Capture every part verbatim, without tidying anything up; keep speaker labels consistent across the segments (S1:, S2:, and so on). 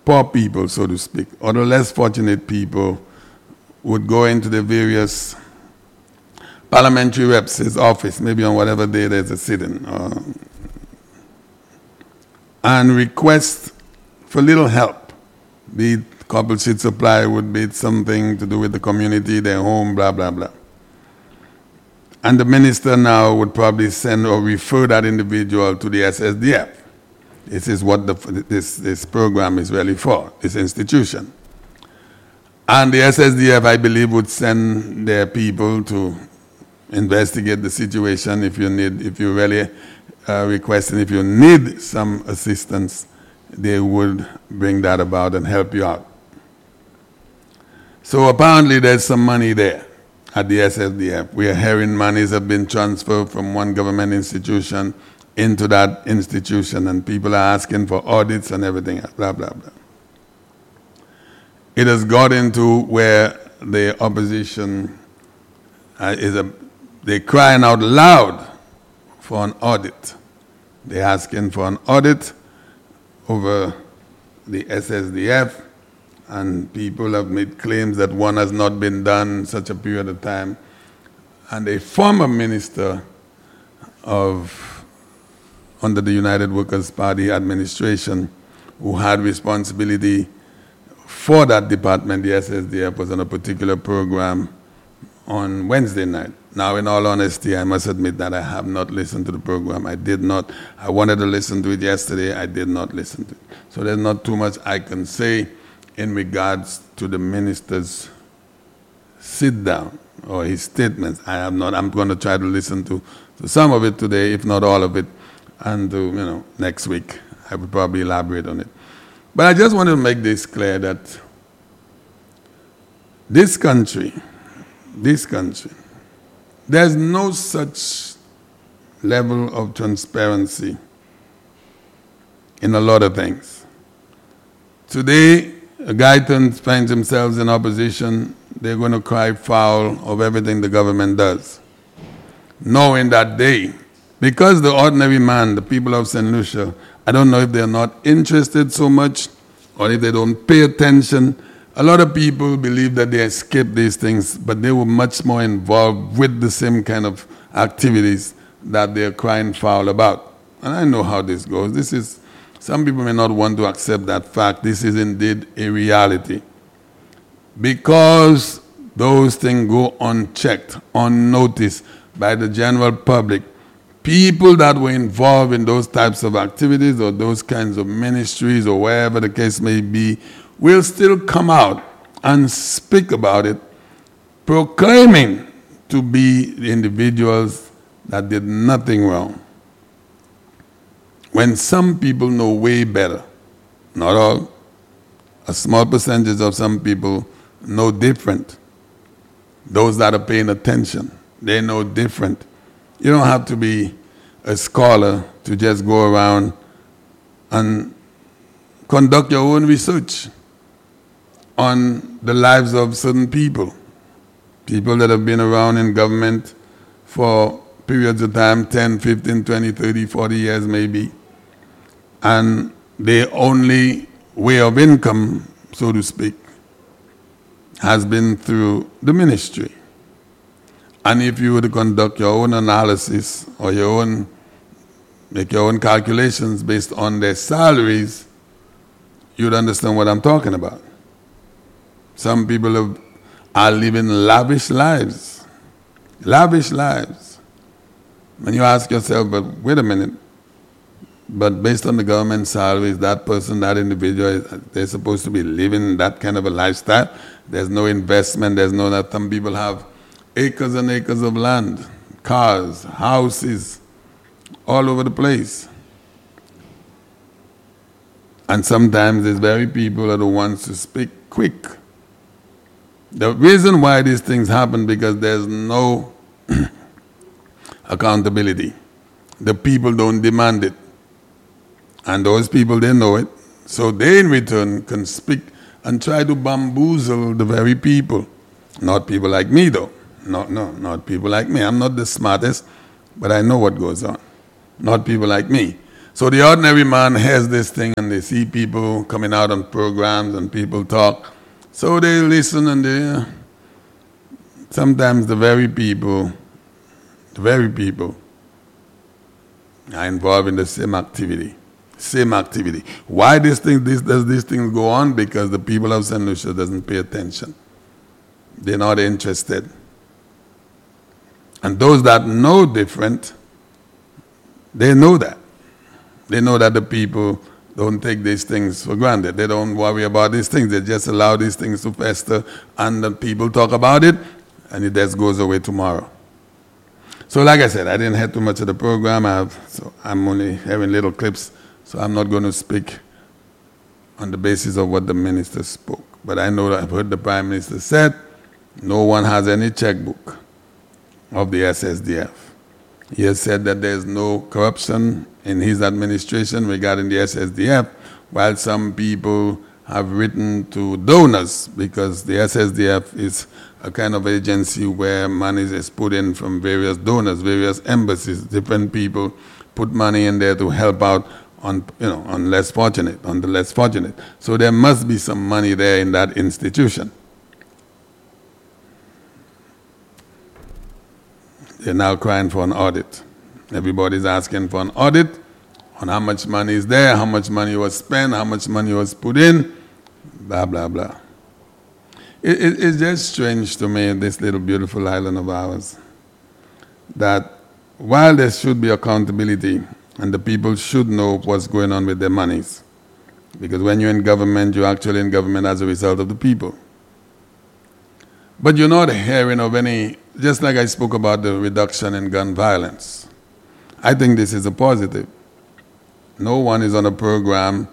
S1: poor people, so to speak, or the less fortunate people would go into the various parliamentary reps' office, maybe on whatever day there's a sit-in, uh, and request for little help, be it a couple sheets of plywood, be it something to do with the community, their home, blah, blah, blah. And the minister now would probably send or refer that individual to the S S D F. This is what the, this, this program is really for, this institution. And the S S D F, I believe, would send their people to investigate the situation if you need, if you really uh, requesting, if you need some assistance, they would bring that about and help you out. So apparently there's some money there at the S S D F. We are hearing monies have been transferred from one government institution into that institution, and people are asking for audits and everything else, blah, blah, blah. It has got into where the opposition uh, is a, they're crying out loud for an audit. They're asking for an audit over the S S D F, and people have made claims that one has not been done in such a period of time. And a former minister of, under the United Workers' Party administration, who had responsibility for that department, the S S D F, was on a particular program on Wednesday night. Now, in all honesty, I must admit that I have not listened to the program. I did not. I wanted to listen to it yesterday. I did not listen to it. So there's not too much I can say in regards to the minister's sit down or his statements. I have not. I'm going to try to listen to, to some of it today, if not all of it, and to, you know, next week I will probably elaborate on it. But I just want to make this clear that this country, this country, there's no such level of transparency in a lot of things. Today, a guy turns, finds himself in opposition, they're going to cry foul of everything the government does. Knowing that they, because the ordinary man, the people of Saint Lucia, I don't know if they're not interested so much or if they don't pay attention. A lot of people believe that they escape these things, but they were much more involved with the same kind of activities that they're crying foul about. And I know how this goes. This is, some people may not want to accept that fact. This is indeed a reality. Because those things go unchecked, unnoticed by the general public, people that were involved in those types of activities or those kinds of ministries or wherever the case may be will still come out and speak about it, proclaiming to be the individuals that did nothing wrong. When some people know way better, not all, a small percentage of some people know different. Those that are paying attention, they know different. You don't have to be a scholar to just go around and conduct your own research on the lives of certain people, people that have been around in government for periods of time, ten, fifteen, twenty, thirty, forty years maybe, and their only way of income, so to speak, has been through the ministry. And if you were to conduct your own analysis or your own, make your own calculations based on their salaries, you'd understand what I'm talking about. Some people have, are living lavish lives, lavish lives. And you ask yourself, but wait a minute, but based on the government salaries, that person, that individual, they're supposed to be living that kind of a lifestyle. There's no investment, there's no that. Some people have acres and acres of land, cars, houses, all over the place. And sometimes these very people are the ones to speak quick. The reason why these things happen because there's no accountability. The people don't demand it. And those people, they know it. So they in return can speak and try to bamboozle the very people. Not people like me though. No, no, not people like me. I'm not the smartest, but I know what goes on. Not people like me. So the ordinary man hears this thing and they see people coming out on programs and people talk. So they listen and they, sometimes the very people, the very people are involved in the same activity. Same activity. Why this thing, this, does this thing go on? Because the people of Saint Lucia doesn't pay attention. They're not interested. And those that know different, they know that. They know that the people don't take these things for granted. They don't worry about these things. They just allow these things to fester and the people talk about it and it just goes away tomorrow. So like I said, I didn't have too much of the program. I have, so I'm only having little clips, so I'm not going to speak on the basis of what the minister spoke. But I know that I've heard the Prime Minister said no one has any checkbook of the S S D F. He has said that there's no corruption in his administration regarding the S S D F, while some people have written to donors because the S S D F is a kind of agency where money is put in from various donors, various embassies, different people put money in there to help out on, you know, on less fortunate, on the less fortunate. So there must be some money there in that institution. They're now crying for an audit. Everybody's asking for an audit on how much money is there, how much money was spent, how much money was put in, blah, blah, blah. It, it, it's just strange to me, this little beautiful island of ours, that while there should be accountability and the people should know what's going on with their monies, because when you're in government, you're actually in government as a result of the people. But you're not hearing of any, just like I spoke about the reduction in gun violence. I think this is a positive. No one is on a program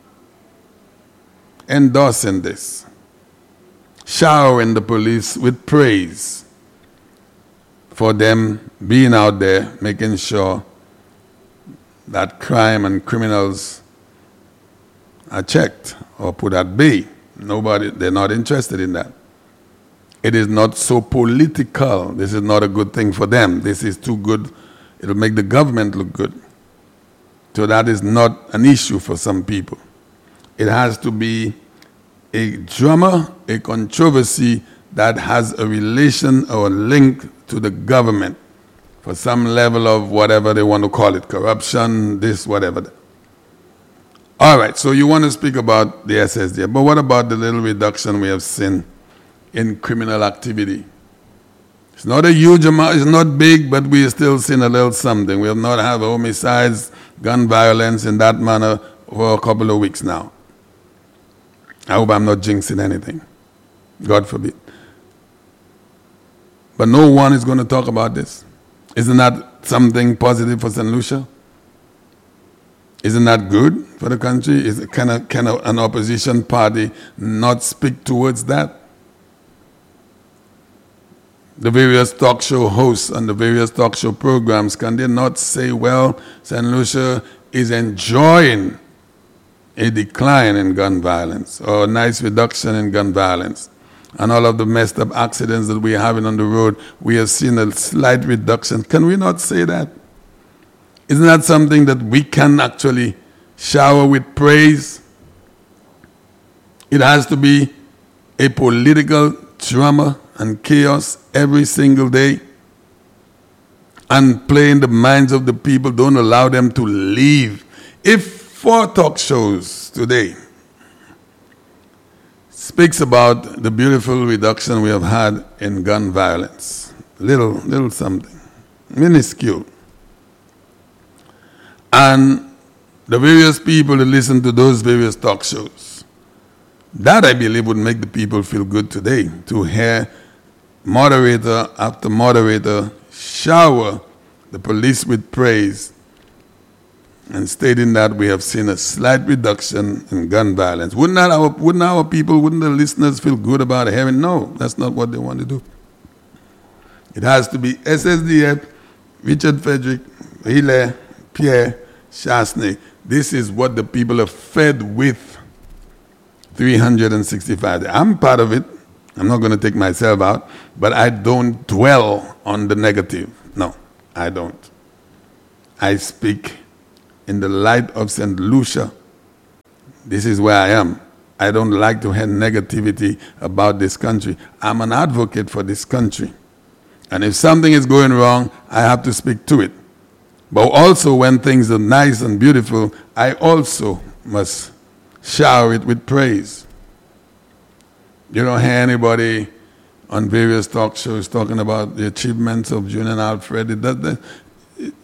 S1: endorsing this, showering the police with praise for them being out there making sure that crime and criminals are checked or put at bay. Nobody, they're not interested in that. It is not so political. This is not a good thing for them. This is too good. It'll make the government look good. So that is not an issue for some people. It has to be a drama, a controversy that has a relation or a link to the government for some level of whatever they want to call it, corruption, this, whatever. All right, so you want to speak about the S S D F, but what about the little reduction we have seen in criminal activity? It's not a huge amount, it's not big, but we still seen a little something. We have not had homicides, gun violence in that manner for a couple of weeks now. I hope I'm not jinxing anything. God forbid. But no one is going to talk about this. Isn't that something positive for Saint Lucia? Isn't that good for the country? Is it, can, a, can a, an opposition party not speak towards that? The various talk show hosts and the various talk show programs, can they not say, well, Saint Lucia is enjoying a decline in gun violence or a nice reduction in gun violence? And all of the messed up accidents that we are having on the road, we have seen a slight reduction. Can we not say that? Isn't that something that we can actually shower with praise? It has to be a political drama and chaos every single day and play in the minds of the people. Don't allow them to leave. If four talk shows today speaks about the beautiful reduction we have had in gun violence, little, little something, minuscule, and the various people that listen to those various talk shows, that I believe would make the people feel good today, to hear moderator after moderator shower the police with praise and stating that we have seen a slight reduction in gun violence. Wouldn't that our, wouldn't our people, wouldn't the listeners feel good about hearing? No, that's not what they want to do. It has to be S S D F, Richard Frederick, Hilaire, Pierre, Chasney. This is what the people are fed with three hundred sixty-five days. I'm part of it. I'm not going to take myself out, but I don't dwell on the negative. No, I don't. I speak in the light of Saint Lucia, this is where I am. I don't like to have negativity about this country. I'm an advocate for this country. And if something is going wrong, I have to speak to it. But also when things are nice and beautiful, I also must shower it with praise. You don't hear anybody on various talk shows talking about the achievements of June and Alfred. It, does, it,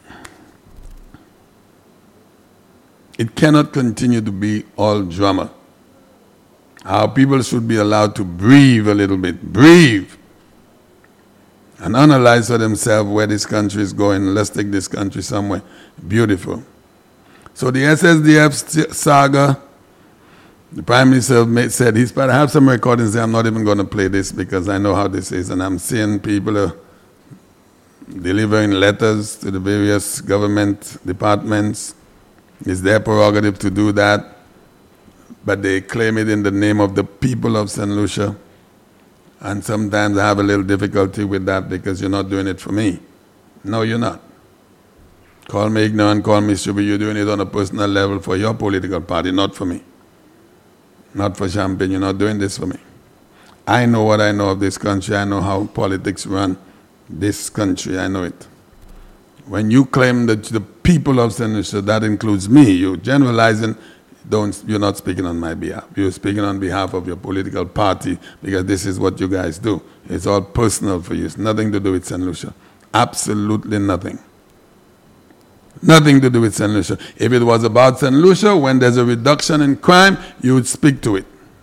S1: it cannot continue to be all drama. Our people should be allowed to breathe a little bit. Breathe. And analyze for themselves where this country is going. Let's take this country somewhere beautiful. So the S S D F saga, the Prime Minister said he's better have some recordings there. I'm not even going to play this because I know how this is. And I'm seeing people are delivering letters to the various government departments. It's their prerogative to do that. But they claim it in the name of the people of Saint Lucia. And sometimes I have a little difficulty with that because you're not doing it for me. No, you're not. Call me ignorant, call me stupid. You're doing it on a personal level for your political party, not for me. Not for Champagne. You're not doing this for me. I know what I know of this country. I know how politics run this country. I know it. When you claim that the people of Saint Lucia, that includes me, you're generalizing. Don't, you're not speaking on my behalf. You're speaking on behalf of your political party because this is what you guys do. It's all personal for you. It's nothing to do with Saint Lucia. Absolutely nothing. Nothing to do with Saint Lucia. If it was about Saint Lucia, when there's a reduction in crime, you would speak to it.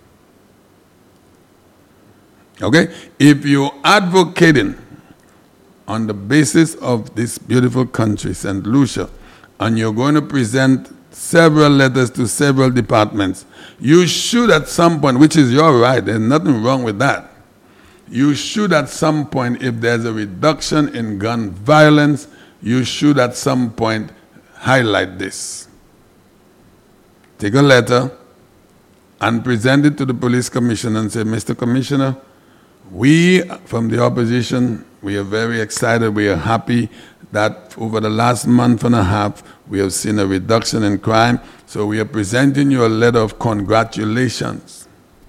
S1: Okay? If you're advocating on the basis of this beautiful country, Saint Lucia, and you're going to present several letters to several departments, you should at some point, which is your right, there's nothing wrong with that, you should at some point, if there's a reduction in gun violence, you should at some point highlight this. Take a letter and present it to the police commissioner and say, Mister Commissioner, we from the opposition, we are very excited, we are happy that over the last month and a half, we have seen a reduction in crime, so we are presenting you a letter of congratulations.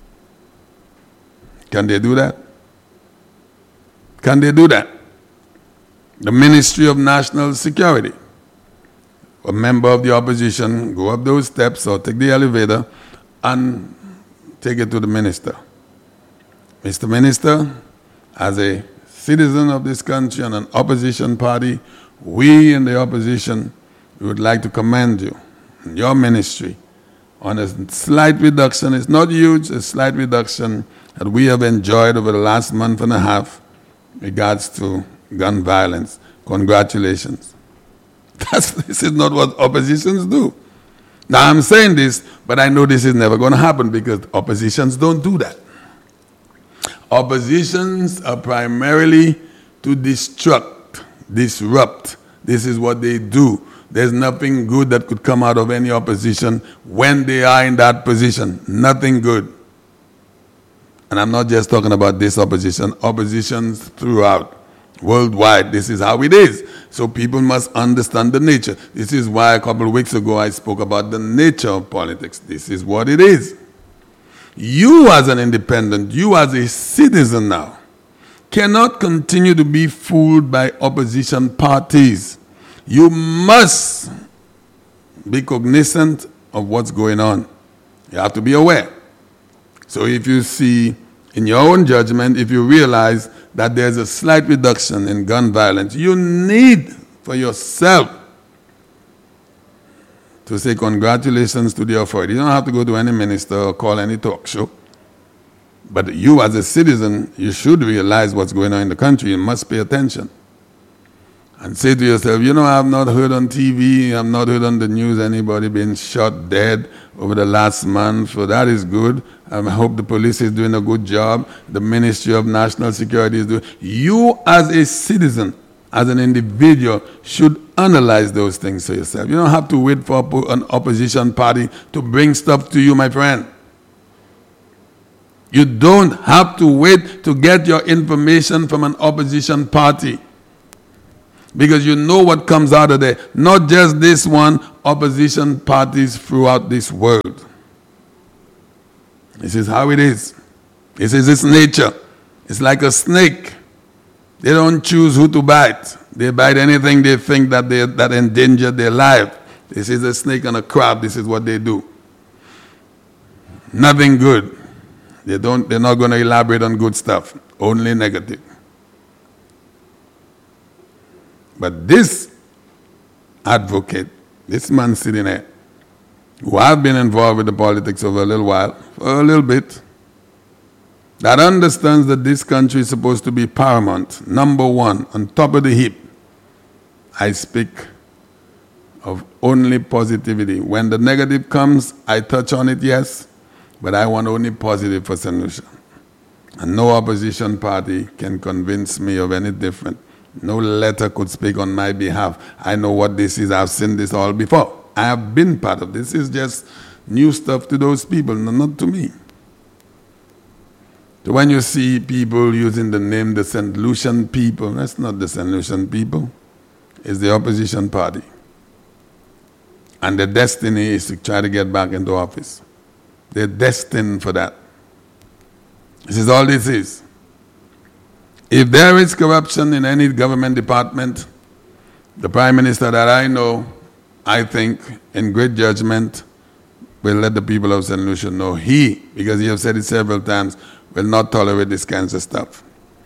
S1: Can they do that? Can they do that? The Ministry of National Security, a member of the opposition, go up those steps or take the elevator and take it to the minister. Mister Minister, as a citizen of this country and an opposition party, we in the opposition would like to commend you and your ministry on a slight reduction. It's not huge, a slight reduction that we have enjoyed over the last month and a half in regards to gun violence. Congratulations. That's, this is not what oppositions do. Now I'm saying this, but I know this is never going to happen because oppositions don't do that. Oppositions are primarily to destruct, disrupt. This is what they do. There's nothing good that could come out of any opposition when they are in that position. Nothing good. And I'm not just talking about this opposition. Oppositions throughout, worldwide. This is how it is. So people must understand the nature. This is why a couple of weeks ago I spoke about the nature of politics. This is what it is. You as an independent, you as a citizen now, cannot continue to be fooled by opposition parties. You must be cognizant of what's going on. You have to be aware. So if you see, in your own judgment, if you realize that there's a slight reduction in gun violence, you need for yourself to say congratulations to the authority. You don't have to go to any minister or call any talk show. But you as a citizen, you should realize what's going on in the country. You must pay attention. And say to yourself, you know, I have not heard on T V, I have not heard on the news anybody being shot dead over the last month, so that is good. I hope the police is doing a good job. The Ministry of National Security is doing. You as a citizen, as an individual, should analyze those things for yourself. You don't have to wait for an opposition party to bring stuff to you, my friend. You don't have to wait to get your information from an opposition party. Because you know what comes out of there. Not just this one, opposition parties throughout this world. This is how it is. This is its nature. It's like a snake. They don't choose who to bite. They bite anything they think that they that endanger their life. This is a snake and a crab. This is what they do. Nothing good. They don't, they're not going to elaborate on good stuff. Only negative. But this advocate, this man sitting there, who have been involved with the politics over a little while, for a little bit, that understands that this country is supposed to be paramount, number one, on top of the heap. I speak of only positivity. When the negative comes, I touch on it, yes, but I want only positive for Saint Lucia. And no opposition party can convince me of any different. No letter could speak on my behalf. I know what this is. I've seen this all before. I have been part of this. This is just new stuff to those people, not to me. So when you see people using the name the Saint Lucian people, that's not the Saint Lucian people. It's the opposition party. And their destiny is to try to get back into office. They're destined for that. This is all this is. If there is corruption in any government department, the Prime Minister that I know, I think, in great judgment, will let the people of Saint Lucia know he, because he has said it several times, will not tolerate this kinds of stuff.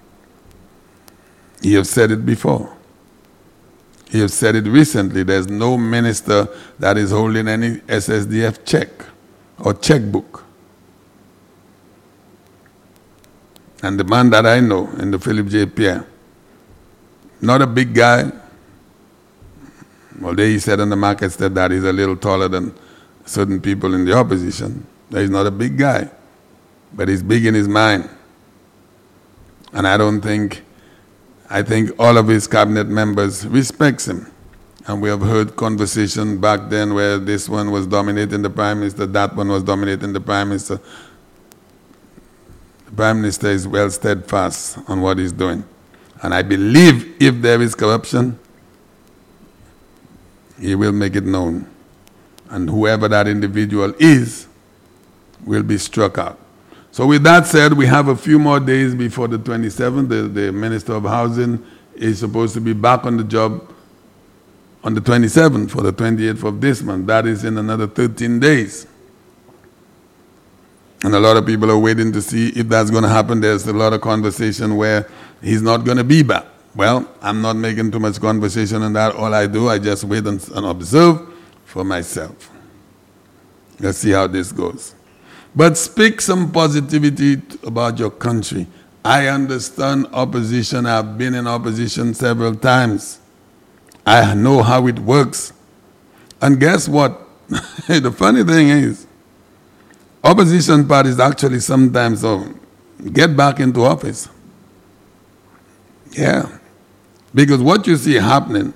S1: He has said it before. He has said it recently. There's no minister that is holding any S S D F check or checkbook. And the man that I know in the Philip J. Pierre, not a big guy, although he said on the market step that he's a little taller than certain people in the opposition. He's not a big guy, but he's big in his mind. And I don't think, I think all of his cabinet members respects him. And we have heard conversation back then where this one was dominating the Prime Minister, that one was dominating the Prime Minister. The Prime Minister is well steadfast on what he's doing. And I believe if there is corruption, he will make it known. And whoever that individual is will be struck out. So with that said, we have a few more days before the twenty-seventh. The, the Minister of Housing is supposed to be back on the job on the twenty-seventh for the twenty-eighth of this month. That is in another thirteen days. And a lot of people are waiting to see if that's going to happen. There's a lot of conversation where he's not going to be back. Well, I'm not making too much conversation on that. All I do, I just wait and, and observe for myself. Let's see how this goes. But speak some positivity about your country. I understand opposition. I've been in opposition several times. I know how it works. And guess what? The funny thing is, opposition parties actually sometimes oh, get back into office. Yeah. Because what you see happening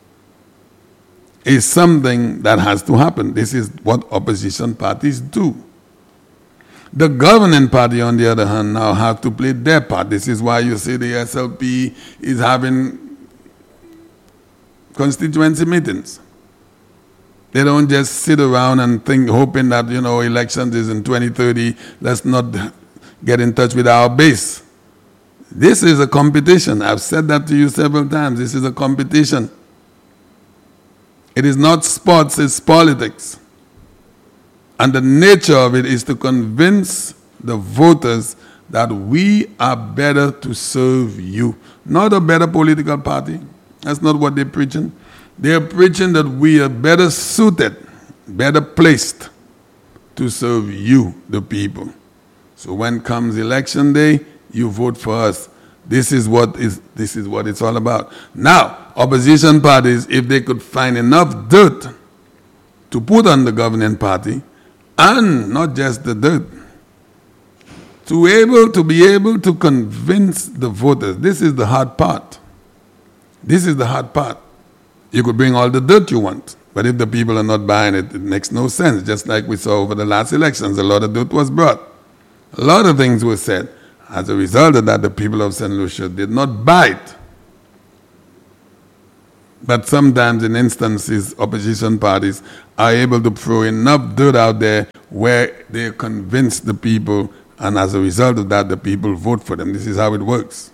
S1: is something that has to happen. This is what opposition parties do. The governing party, on the other hand, now have to play their part. This is why you see the S L P is having constituency meetings. They don't just sit around and think, hoping that, you know, elections is in twenty thirty, let's not get in touch with our base. This is a competition. I've said that to you several times. This is a competition. It is not sports, it's politics. And the nature of it is to convince the voters that we are better to serve you. Not a better political party. That's not what they're preaching. They're preaching that we are better suited, better placed to serve you, the people. So when comes election day, you vote for us. This is what is this is what it's all about. Now, opposition parties, if they could find enough dirt to put on the governing party, and not just the dirt, to able to be able to convince the voters. This is the hard part. This is the hard part. You could bring all the dirt you want, but if the people are not buying it, it makes no sense. Just like we saw over the last elections, a lot of dirt was brought. A lot of things were said. As a result of that, the people of Saint Lucia did not buy it. But sometimes, in instances, opposition parties are able to throw enough dirt out there where they convince the people, and as a result of that, the people vote for them. This is how it works.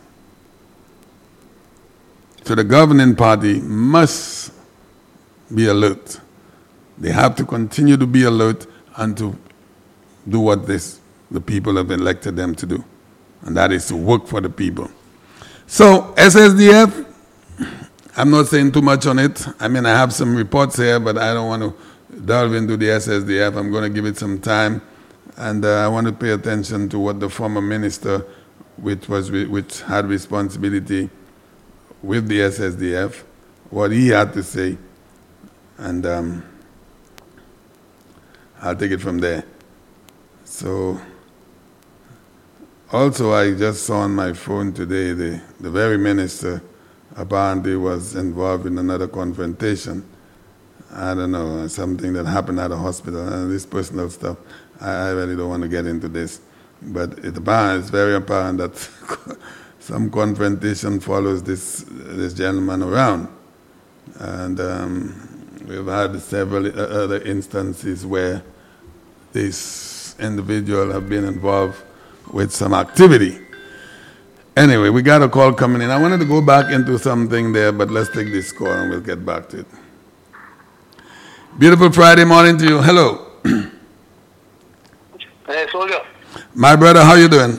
S1: So the governing party must be alert. They have to continue to be alert and to do what this, the people have elected them to do, and that is to work for the people. So S S D F, I'm not saying too much on it. I mean, I have some reports here, but I don't want to delve into the S S D F. I'm going to give it some time, and uh, I want to pay attention to what the former minister, which was which had responsibility with the S S D F, what he had to say, and um, I'll take it from there. So, also I just saw on my phone today the, the very minister apparently was involved in another confrontation. I don't know, something that happened at a hospital, and this personal stuff. I, I really don't want to get into this. But it, it's very apparent that some confrontation follows this, this gentleman around. And um, we've had several other instances where this individual have been involved with some activity. Anyway, we got a call coming in. I wanted to go back into something there, but let's take this call and we'll get back to it. Beautiful Friday morning to you. Hello.
S2: Hey, soldier.
S1: My brother, how you doing?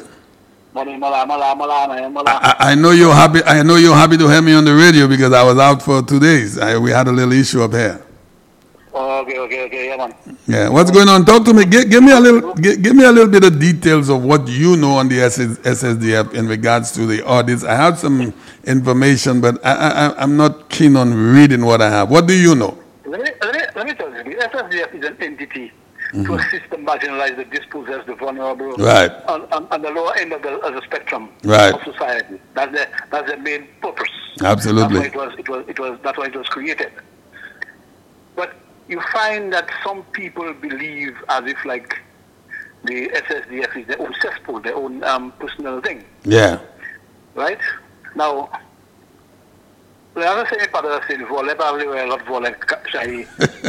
S1: I, I know you're happy. I know you're happy to hear me on the radio because I was out for two days. I, we had a little issue up here.
S2: Oh, okay, okay, okay, yeah, man.
S1: Yeah, what's going on? Talk to me. Give, give me a little. Give, give me a little bit of details of what you know on the S S D F in regards to the audits. I have some information, but I, I, I'm not keen on reading what I have. What do you know?
S2: Let me let me, let me tell you. The S S D F is an entity mm-hmm. to assist the marginalized, the dispossessed, the vulnerable,
S1: right,
S2: on, on, on the lower end of the, of the spectrum
S1: right.
S2: of society. That's the that's the main purpose.
S1: Absolutely.
S2: That's why it was it was it was that's why it was created. But you find that some people believe as if like the S S D F is their own cesspool, their own um, personal thing.
S1: Yeah.
S2: Right? Now, let us say part of the city, volley, probably were a lot of volley, shy,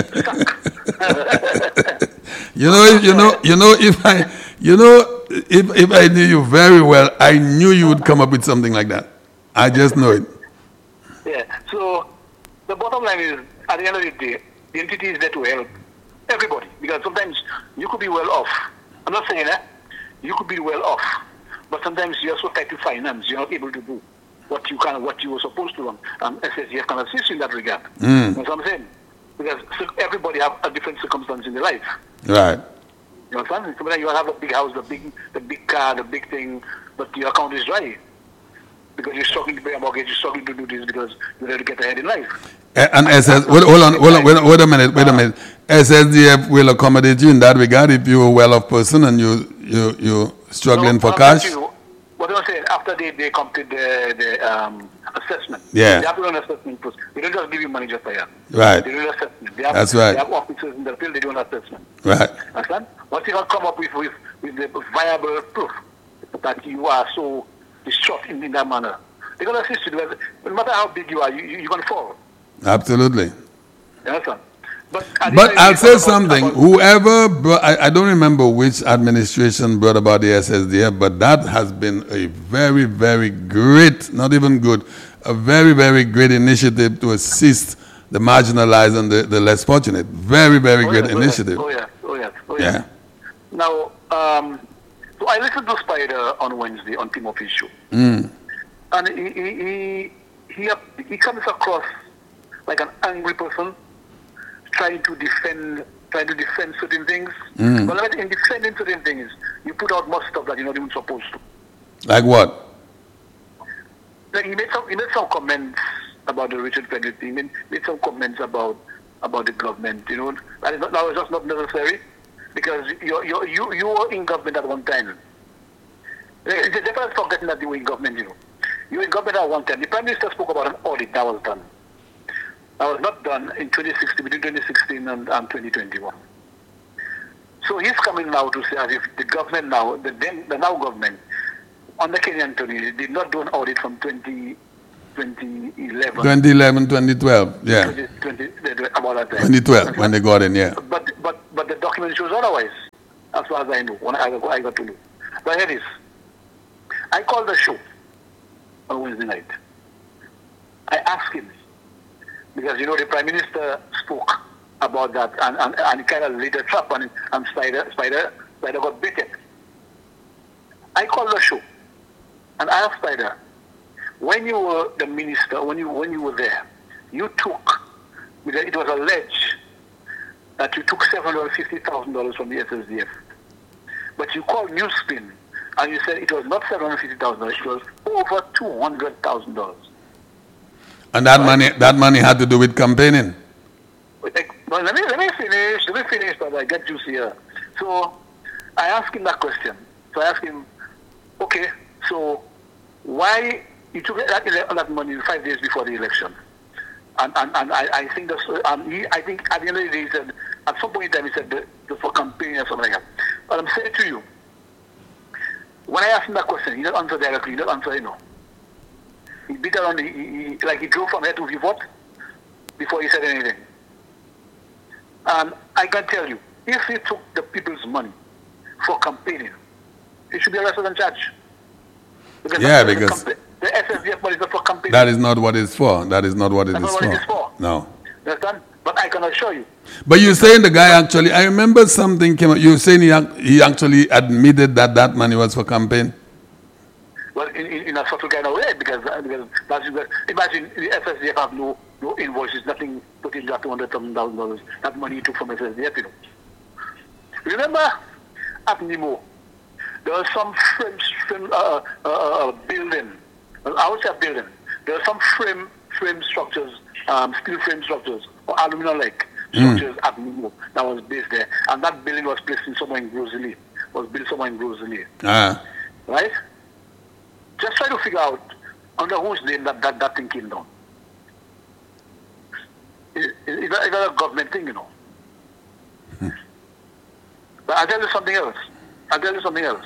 S1: You know, you know, you know, if I, you know, if if I knew you very well, I knew you would come up with something like that. I just know it.
S2: Yeah. So the bottom line is, at the end of the day, the entity is there to help everybody, because sometimes you could be well off. I'm not saying that. You could be well off, but sometimes you're so tight to finance, you're not able to do what you can, what you were supposed to do. And S S D F can assist you in that regard.
S1: Mm.
S2: That's what I'm saying. Because everybody have a different circumstance in their life.
S1: Right.
S2: You understand? Sometimes you have a big house, the big, the big car, the big thing, but your account is dry. Because you're struggling to pay a mortgage, you're struggling to do this because you're ready to get ahead in life.
S1: And S S, wait, hold on, hold on, wait, wait a minute, wait a minute. S S D F will accommodate you in that regard if you're a well-off person and you you you're struggling
S2: no,
S1: for cash.
S2: You, what am I saying? After they, they complete the the um, assessment,
S1: yeah,
S2: they have to do an assessment process. They don't just give you money just like that.
S1: Right.
S2: They do an assessment. They have,
S1: That's right.
S2: They have officers in the field. They do an assessment.
S1: Right.
S2: Understand? Once you can come up with with, with the viable proof that you are so distraught in, in that manner, they're going to assist you. Because no matter how big you are, you, you, you're going to fall.
S1: Absolutely.
S2: Yes, sir. But,
S1: but I'll say something. Whoever, brought, I, I don't remember which administration brought about the S S D F, but that has been a very, very great, not even good, a very, very great initiative to assist the marginalized and the, the less fortunate. Very, very
S2: oh,
S1: great
S2: yes,
S1: initiative.
S2: Oh, yes. Oh, yes. Oh, yes.
S1: Yeah.
S2: Now, um, so I listened to Spider on Wednesday on Timothy's show.
S1: Mm.
S2: And he, he, he, he, he comes across like an angry person, trying to defend, trying to defend certain things.
S1: Mm.
S2: But in defending certain things, you put out more stuff that you're not even supposed to.
S1: Like what?
S2: Like he made some, he made some comments about the Richard Frederick thing. He made some comments about about the government. You know, that is not, that was just not necessary because you you you you were in government at one time. They're forgetting that you were in government. You know, you were in government at one time. The Prime Minister spoke about an audit that was done. That was not done in twenty sixteen, between twenty sixteen and, and twenty twenty-one. So he's coming now to say as if the government now, the then the now government, under Kenny Anthony, did not do an audit from twenty twenty eleven.
S1: twenty eleven, twenty twelve, yeah.
S2: twenty, twenty, about that time.
S1: twenty twelve, when they got in, yeah.
S2: But but but the document shows otherwise, as far as I know, when I got, I got to know. But here it is. I called the show on Wednesday night. I asked him, because, you know, the Prime Minister spoke about that and, and, and kind of laid a trap on it, and Spider, Spider, Spider got bitten. I called the show and I asked Spider, when you were the minister, when you when you were there, you took, it was alleged that you took seven hundred fifty thousand dollars from the S S D F. But you called Newspin and you said it was not seven hundred fifty thousand dollars, it was over two hundred thousand dollars.
S1: And that right? money that money had to do with campaigning?
S2: Well, let me, let me finish, let me finish, but I get juicy here. So I asked him that question. So I asked him, okay, so why you took that, that money five days before the election? And and, and I, I think that's, um, he, I think at the end of the day he said, at some point in time he said, the, the, for campaigning or something like that. But I'm saying to you, when I asked him that question, he didn't answer directly, he didn't answer, you know. He beat around, he, he, like he drove from here to Vivot before he said anything. And I can tell you, if he took the people's money for campaigning, he should be arrested and charged. Because
S1: yeah, because
S2: the, the S S D F money is not for campaigning.
S1: That is not what it's for. That is not what it,
S2: That's
S1: is,
S2: not
S1: for.
S2: what it is for.
S1: No.
S2: Understand? But I can assure you.
S1: But you're saying the guy actually, I remember something came up, you're saying he, he actually admitted that that money was for campaign?
S2: Well, in, in, in a subtle kind of way, because, because that's, imagine the S S D F have no, no invoices, nothing put in that two hundred thousand dollars. That money he took from S S D F, you know. Remember at Nemo, there was some frame, frame uh, uh, uh, building, I would say a building, there were some frame frame structures, um, steel frame structures, or aluminum-like structures mm. at Nemo that was based there. And that building was placed in somewhere in Groseley, was built somewhere in Groseley.
S1: Ah.
S2: Right? Just try to figure out under whose name that, that, that thing came down. Is that a government thing, you know? Hmm. But I'll tell you something else. I'll tell you something else.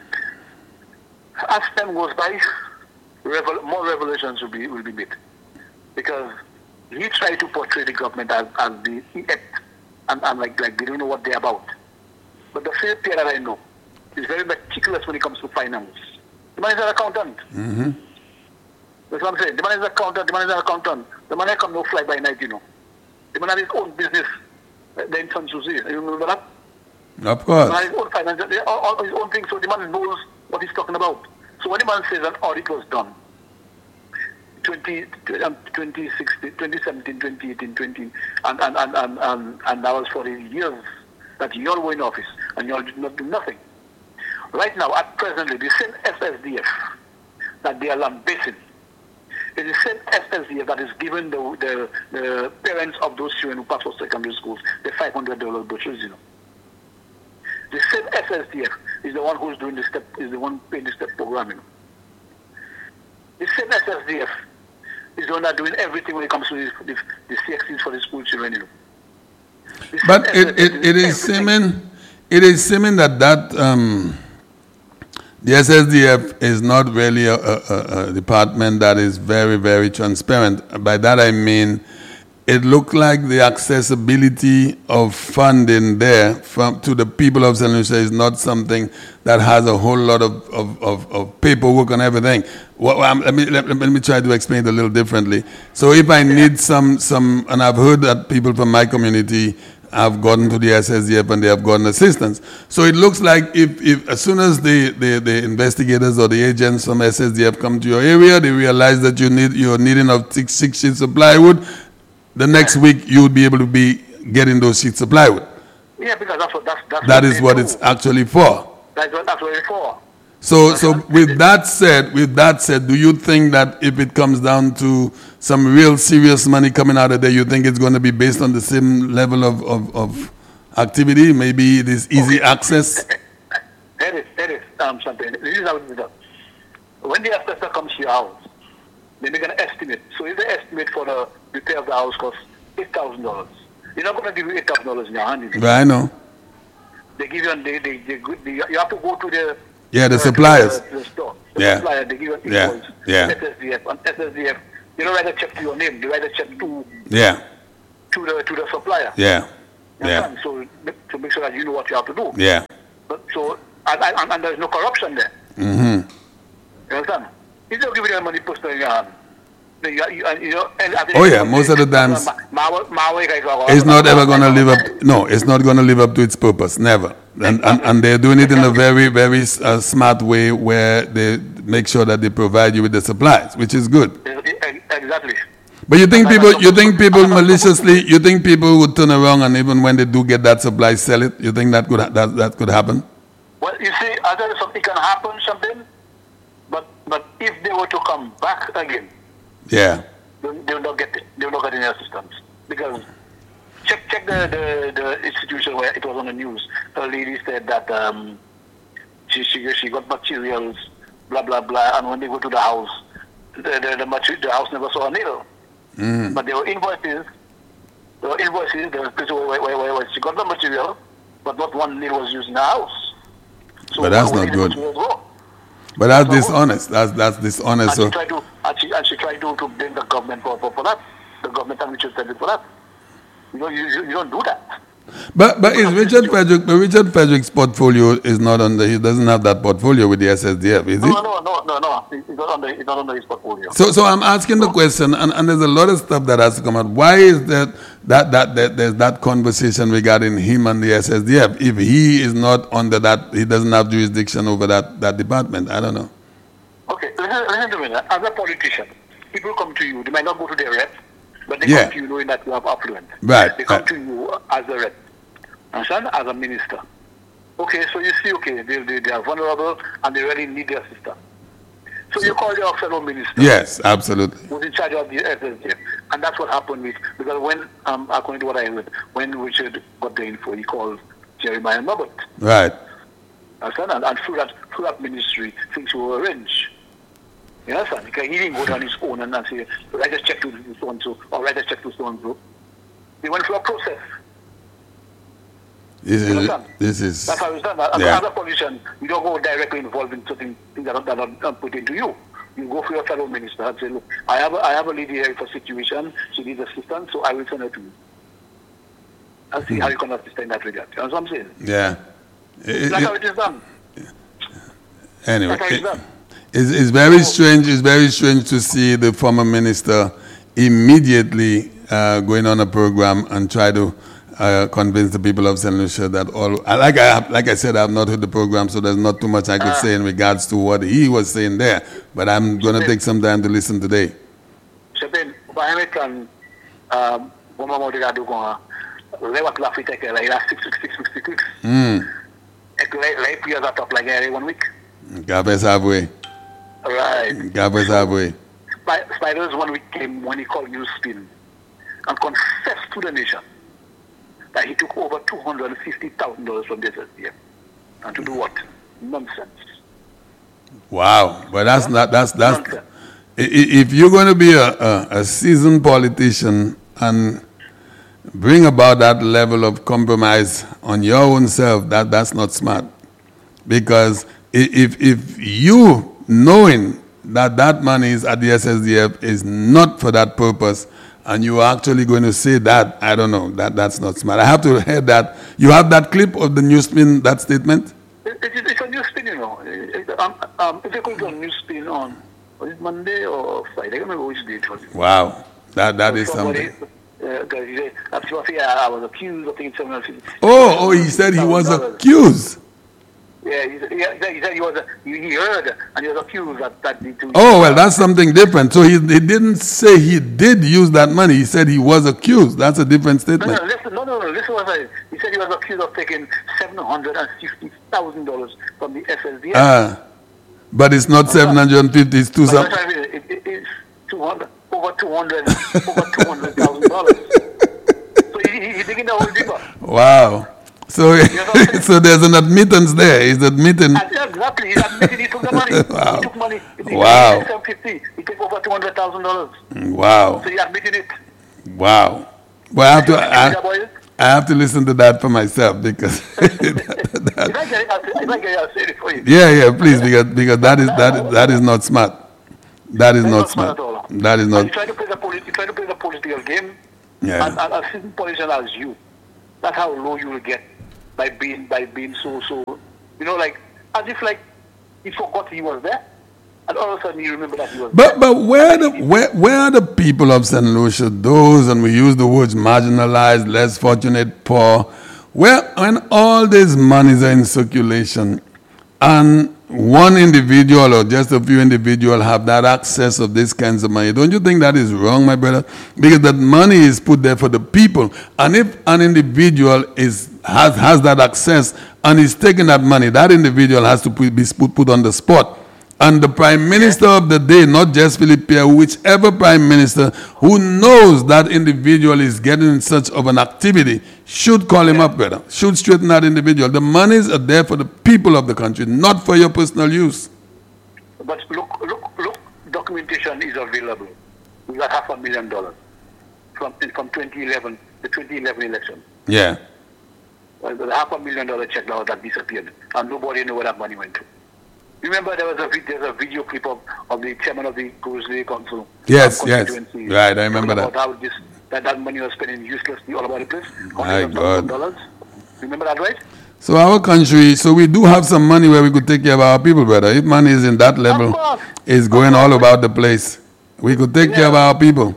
S2: As time goes by, revel more revelations will be will be made. Because he tried to portray the government as, as the inept and, and like, like they don't know what they're about. But the same Pierre that I know is very meticulous when it comes to finance. The man is an accountant.
S1: Mm-hmm.
S2: That's what I'm saying. The man is an accountant, the man is an accountant. The man come no fly by night, you know. The man has his own business, the infant Susie. You remember that?
S1: Of course.
S2: The man has his own finance, all, all his own things, so the man knows what he's talking about. So when the man says an audit was done, twenty, twenty sixteen, twenty seventeen, twenty eighteen, twenty, and, and, and, and, and, and that was for the years that you all were in office, and you all did not do nothing. Right now, at presently, the same S S D F that they are lambasting is the same S S D F that is giving the, the, the parents of those children who pass for secondary schools the five hundred dollars brochures, you know. The same S S D F is the one who's doing the step, is the one paying the step program, you know. The same S S D F is the one that's doing everything when it comes to the, the, the C X Cs for the school children, you know.
S1: But it, it, it is seeming, it is seeming that that, um, the S S D F is not really a, a, a department that is very, very transparent. By that I mean, it looked like the accessibility of funding there from, to the people of Saint Lucia is not something that has a whole lot of, of, of, of paperwork and everything. Well, um, let, me, let, let me try to explain it a little differently. So if I need some, some, and I've heard that people from my community have gotten to the S S D F and they have gotten assistance. So it looks like if, if as soon as the, the, the investigators or the agents from S S D F come to your area, they realize that you need, you're needing of six, six sheets of plywood, the next week you would be able to be getting those sheets of plywood.
S2: Yeah, because that's what, that's, that's
S1: that
S2: what
S1: is what do. It's actually for.
S2: That's what, that's what it's for.
S1: So, that's so with that said, with that said, do you think that if it comes down to some real serious money coming out of there, you think it's going to be based on the same level of, of, of activity? Maybe it is easy okay. access?
S2: There is, there is um, something. This is how it is done. When the assessor comes to your house, they make an estimate. So if the estimate for the repair of the house costs eight thousand dollars, they're not going to give you eight thousand dollars in your hand.
S1: Right, I know.
S2: They give you, they, they, they, they, you have to go to the
S1: Yeah, the uh, suppliers.
S2: To the, to the store. The
S1: yeah.
S2: supplier, they give you an
S1: yeah.
S2: invoice.
S1: Yeah.
S2: S S D F. And S S D F They don't write a check to your name. They write a check to
S1: Yeah.
S2: to the to the supplier.
S1: Yeah.
S2: You
S1: Yeah.
S2: understand? So to make sure that you know what you have to do.
S1: Yeah.
S2: But, so and, and, and there's no corruption there.
S1: Mm-hmm.
S2: You understand? If you don't give your money personally in your hand, then you, you, you know, and I think
S1: Oh yeah, most of the times
S2: my, my, my way guys are-
S1: it's not ever going to live up. No, it's not going to live up to its purpose. Never. And and, and they're doing it in a very very uh, smart way where they make sure that they provide you with the supplies, which is good.
S2: Exactly.
S1: But you think people, you think people maliciously, you think people would turn around and even when they do get that supply, sell it? You think that could ha- that that could happen?
S2: Well, you see, I tell you something can happen, something, but but if they were to come back again,
S1: Yeah.
S2: they, they will not get it. They will not get in their systems because check check the, the, the institution where it was on the news. A lady said that um, she she she got materials, blah blah blah, and when they go to the house, the the, the, material, the house never saw a needle.
S1: Mm.
S2: But there were invoices. There were invoices. There was places where, where, where, where she got the material, but not one needle was used in the house. So
S1: But that's
S2: where
S1: not
S2: the
S1: good.
S2: materials go?
S1: But that's
S2: That's not
S1: dishonest. That's that's dishonest.
S2: And she
S1: So
S2: tried to, and she, and she tried to, to blame the government for, for, for that. The government and Richard Frederick for that. You know, you, you, you don't do that.
S1: But but is Richard Frederick? But Richard Frederick's portfolio is not on the. He doesn't have that portfolio with the S S D F, is
S2: No,
S1: it?
S2: no, no, no, no. It's not under, it's not under his portfolio.
S1: So so I'm asking the question, and, and there's a lot of stuff that has to come out. Why is that that that, that there's that conversation regarding him and the S S D F if he is not under that? He doesn't have jurisdiction over that that department. I don't know.
S2: Okay, listen, listen to me. As a politician, people come to you. They might not go to their rep, but they
S1: Yeah.
S2: come to you knowing that you have affluence.
S1: Right,
S2: They come
S1: right.
S2: to you as a rep, understand? As a minister. Okay, so you see, okay, they, they, they are vulnerable and they really need their assistance. So you call your fellow minister.
S1: Yes, absolutely.
S2: Who's in charge of the S S D F. And that's what happened with, because when, um, according to what I heard, when Richard got the info, he called Jeremiah Norbert.
S1: Right.
S2: Understand? And, and through that through that ministry, things were arranged. You understand? Because he didn't go down his own and, and say, write a check to so and so, or write a check to so and so. They went through a process.
S1: This
S2: You
S1: is
S2: understand?
S1: this is
S2: That's how it's done. As,
S1: yeah.
S2: as a politician, you don't go directly involved in certain things that are, that are put into you. You go for your fellow minister and say, look, I have a, I have a lady here for situation, she needs assistance, so I will send her to you. And see how you can assist in that regard. You know what I'm saying?
S1: yeah. It-
S2: That's
S1: it-
S2: how it is done.
S1: Anyway,
S2: That's how it's
S1: it-
S2: done.
S1: it's, it's very strange. It's very strange to see the former minister immediately uh, going on a program and try to uh, convince the people of Saint Lucia that all. I- Like I like I said, I have not heard the program, so there's not too much I could
S2: Uh.
S1: say in regards to what he was saying there. But I'm going to
S2: Okay.
S1: take some time to listen today.
S2: Sebab bahan kan boma mau dia adu ko lewat la fita ke la six six six six six.
S1: Hmm.
S2: Ek lay lay pia that up like every one week.
S1: Gabe Sabwe.
S2: Right.
S1: Gabe Sabwe.
S2: Spi- Spiders one week came when he called Newspin and confessed to the nation that he took over two hundred fifty thousand dollars from the S S D F. And to do what? Nonsense.
S1: Wow. But that's not that's that's.
S2: Nonsense.
S1: I- i- If you're going to be a, a, a seasoned politician and bring about that level of compromise on your own self, that, that's not smart. Because i- if, if you knowing that that money is at the S S D F is not for that purpose, and you are actually going to say that, I don't know, that, that's not smart. I have to hear that. You have that clip of the Newspin, that statement?
S2: It, it, it's a Newspin, you know. It, it, um, um, if you go to a Newspin on was it Monday or Friday, I don't remember which day it was.
S1: Wow. That, that is
S2: Somebody,
S1: something.
S2: Uh, because he said, after I, yeah, I was accused of taking seven hundred fifty.
S1: Oh, oh, he said he was accused.
S2: Yeah, he said, yeah, he said, he said he was, he, he heard, and he was accused that, that he to,
S1: Oh, well, that's something different. So he, he didn't say he did use that money. He said he was accused. That's a different
S2: No,
S1: statement.
S2: no, listen, no, no, no, listen what I said. He said he was accused of taking seven hundred fifty thousand dollars from the S S D F.
S1: Ah, but it's not seven hundred fifty, it's two
S2: But
S1: some.
S2: that's what I mean. It, it, it's two hundred, over two hundred, over two hundred thousand dollars. So he, he, he's digging the hole deeper.
S1: Wow. So, so there's an admittance there. He's admitting.
S2: And exactly, he's admitting he took the money.
S1: Wow.
S2: He took money. He
S1: Wow.
S2: seven fifty. He took over two hundred thousand dollars.
S1: Wow.
S2: So he admitted it.
S1: Wow. Well, I have to.
S2: You know
S1: I,
S2: what it
S1: I have to listen to that for myself because. that- that-
S2: If I get it, I'll- if I get it, I'll say it for you.
S1: yeah, yeah, please, because because that is that is, that is not smart. That is
S2: That's
S1: not
S2: not smart
S1: smart.
S2: at all.
S1: That is
S2: And
S1: not.
S2: you try to play the polit- you try to play the political game,
S1: Yeah.
S2: and, and a certain politician as you. That's how low you will get by being by being so so. You know, like as if like he forgot he was there, and all of a sudden you remember that he was
S1: But
S2: there.
S1: but where the where where are the people of Saint Lucia? Those, and we use the words marginalized, less fortunate, poor. Where when all these monies are in circulation, and one individual or just a few individuals have that access of these kinds of money, don't you think that is wrong, my brother? Because that money is put there for the people, and if an individual is has has that access and is taking that money, that individual has to put, be put, put on the spot. And the prime minister of the day, not just Philip Pierre, whichever prime minister who knows that individual is getting such of an activity, should call him up, brother. Should straighten that individual. The monies are there for the people of the country, not for your personal use.
S2: But look, look, look. Documentation is available. We got half a million dollars from from twenty eleven, the twenty eleven election.
S1: Yeah.
S2: Well, the half a million dollar check now that disappeared, and nobody knew where that money went to. Remember, there was a vid- there's a video clip of, of the chairman of the Cruisley Council.
S1: Yes,
S2: um,
S1: yes.
S2: constituency,
S1: Right, I remember
S2: talking
S1: that.
S2: about how this, that, that money was spent uselessly all over the place.
S1: My
S2: Hundreds of
S1: God.
S2: thousands of dollars. Remember that, right?
S1: So our country, so we do have some money where we could take care of our people, brother. If money is in that level,
S2: course.
S1: it's going all about the place. We could take care of our people.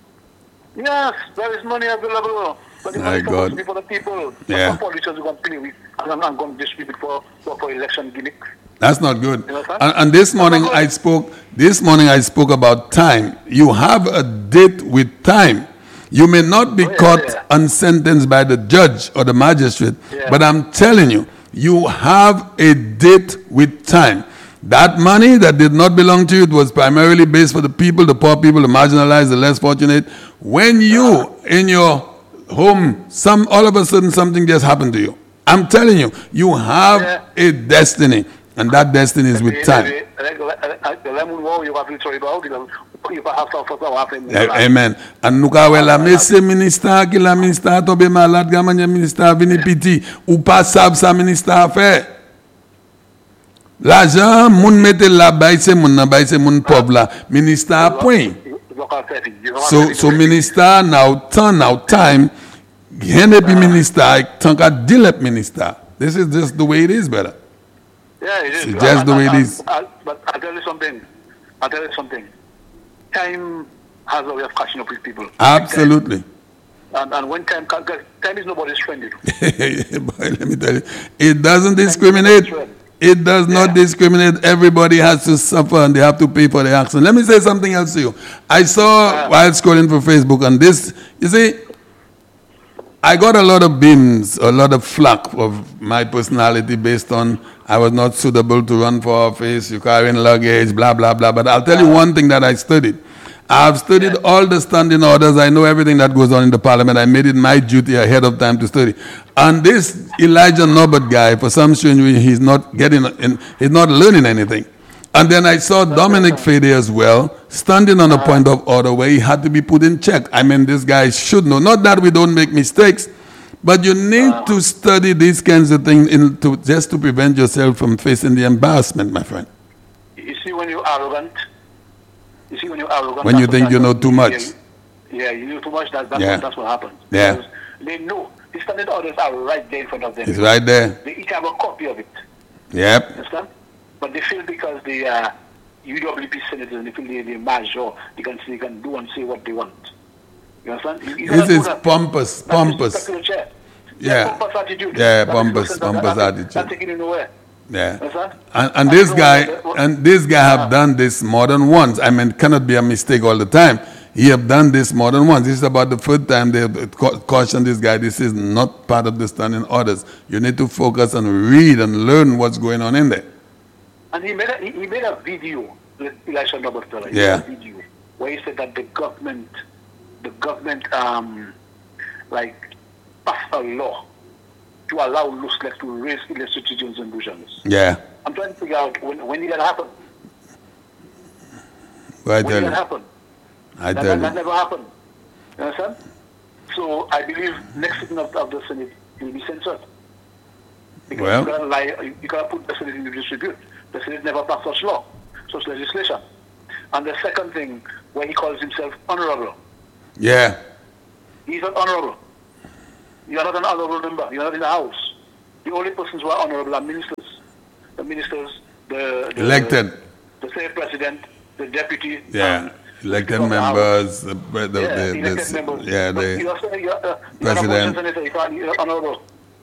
S2: Yes, there is money available. But the
S1: My
S2: money
S1: God.
S2: supposed to be for the people.
S1: Yeah.
S2: Some politicians are going to play with, and I'm not going to distribute for, for, for election gimmicks.
S1: That's not good.
S2: You understand?
S1: And, and this morning
S2: not good.
S1: I spoke. This morning I spoke about time. You have a date with time. You may not be
S2: Oh, yeah,
S1: caught
S2: yeah.
S1: and sentenced by the judge or the magistrate,
S2: Yeah.
S1: but I'm telling you, you have a date with time. That money that did not belong to you, it was primarily based for the people, the poor people, the marginalized, the less fortunate. When you in your home, some all of a sudden something just happened to you. I'm telling you, you have
S2: Yeah.
S1: a destiny, and that destiny is with time. A- Amen. And nou ka wè la mese minister ki la minister tobe malade gaman ye minister vini piti ou pa sab sa minister fè. L'argent moun mette la bay se moun nan bay se moun pov la. Minister point. So so minister now turn now time gen epi minister tan ka dilep minister. This is just the way it is, brother.
S2: Yeah, it is.
S1: It's just the way it is.
S2: I, I, but I'll tell you something. I'll tell you something. Time has a way of catching up with people.
S1: Absolutely.
S2: And, and when time comes, time is nobody's friend. You know.
S1: Boy, let me tell you, it doesn't discriminate. It does not
S2: Yeah.
S1: discriminate. Everybody has to suffer and they have to pay for their action. Let me say something else to you. I saw
S2: Yeah.
S1: while scrolling for Facebook and this, you see, I got a lot of beams, a lot of flack of my personality based on I was not suitable to run for office, you carrying luggage, blah, blah, blah. But I'll tell you one thing that I studied. I've studied
S2: Yeah.
S1: all the standing orders. I know everything that goes on in the parliament. I made it my duty ahead of time to study. And this Elijah Norbert guy, for some strange reason, he's not getting, in, he's not learning anything. And then I saw Dominic Fede as well, standing on a point of order where he had to be put in check. I mean, this guy should know. Not that we don't make mistakes, but you need to study these kinds of things in to, just to prevent yourself from facing the embarrassment, my friend.
S2: You see, when you're arrogant, you see, when you're arrogant,
S1: When you
S2: that's
S1: think
S2: what-
S1: you know
S2: that's
S1: too
S2: what-
S1: much.
S2: Yeah, you know too much. That, that's,
S1: Yeah.
S2: what, that's what happens.
S1: Yeah.
S2: Because they know the standard orders are right there in front of them.
S1: It's right there.
S2: They each have a copy of it.
S1: Yep.
S2: Understand? But they feel because they are U W P senators and they feel they, they're major, they can, they can do and say what they want. You understand? You, you
S1: This
S2: cannot do
S1: is
S2: that.
S1: pompous,
S2: That's
S1: pompous.
S2: disrespect to the chair.
S1: Yeah.
S2: Pompous attitude.
S1: Yeah,
S2: That is
S1: pompous,
S2: nonsense.
S1: pompous
S2: That-
S1: attitude.
S2: That's taking you nowhere.
S1: Yeah.
S2: Understand?
S1: And, and
S2: I
S1: this
S2: know
S1: guy
S2: what- what-
S1: and this guy have done this more than once. I mean, cannot be a mistake all the time. He have done this more than once. This is about the third time they have ca- cautioned this guy. This is not part of the standing orders. You need to focus and read and learn what's going on in there.
S2: And he made a, he he made a video with Elisha Norbert. He
S1: Yeah.
S2: made a video where he said that the government, the government, um, like, passed a law to allow Luslex to raise illicit citizens and Bujans.
S1: Yeah.
S2: I'm trying to figure out when, when did that happen?
S1: Well, I
S2: When
S1: tell
S2: did that
S1: you.
S2: happen?
S1: I
S2: That,
S1: tell
S2: that, that
S1: you.
S2: never happened. You understand? So I believe next sitting of, of the Senate will be censored. Because
S1: Well.
S2: you can't lie, you can't put the Senate in the dispute. The Senate never passed such law, such legislation. And the second thing, where he calls himself honorable.
S1: Yeah.
S2: He's not honorable. You are not an honorable member. You are not in the House. The only persons who are honorable are ministers. The ministers, the... the
S1: Elected.
S2: The, the Senate President, the deputy.
S1: Yeah.
S2: Um,
S1: elected members. The, the, the,
S2: yeah,
S1: the,
S2: elected
S1: the,
S2: members.
S1: Yeah,
S2: but
S1: the
S2: you are, you are, uh,
S1: president.
S2: You are, senator, you are honorable.